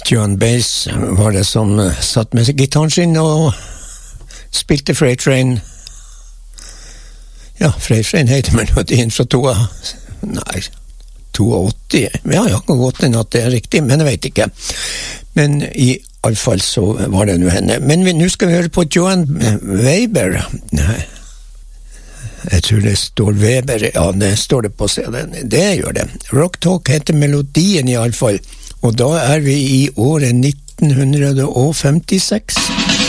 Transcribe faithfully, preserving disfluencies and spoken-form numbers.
Joan Baez var det som satt med gitaren sin og spilte Freight Train. Ja, Freight Train heter melodien fra to, nei, åtti. Ja, jeg kan godt hende at det er riktig, men jeg vet ikke. Men i alle fall så var det nå henne. Men vi, nå skal vi høre på Joan Weber. Nei, jeg tror det står Weber. Ja, det står det på C D-en. Det gjør det. Rock Talk heter melodien i alle fall. Og da er vi i året nitten femtiseks.